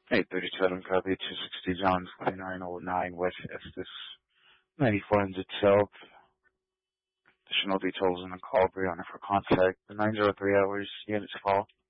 837 copy, 260 John 2909 West Estes, 9400 South. Additional details in the call, be on it for contact. The 903 hours, units call.